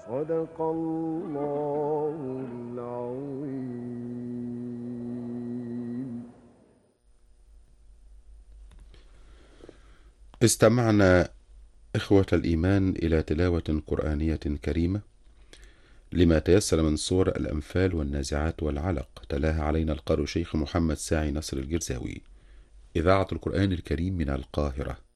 صدق الله العظيم. استمعنا إخوة الإيمان إلى تلاوة قرآنية كريمة لما تيسر من سور الأنفال والنازعات والعلق، تلاها علينا القارئ شيخ محمد ساعي نصر الجرزاوي. إذاعة القرآن الكريم من القاهرة.